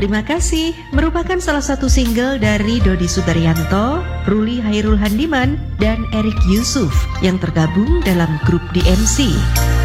Terima kasih merupakan salah satu single dari Dodi Sudaryanto, Ruli Hairul Handiman, dan Erik Yusuf yang tergabung dalam grup DMC.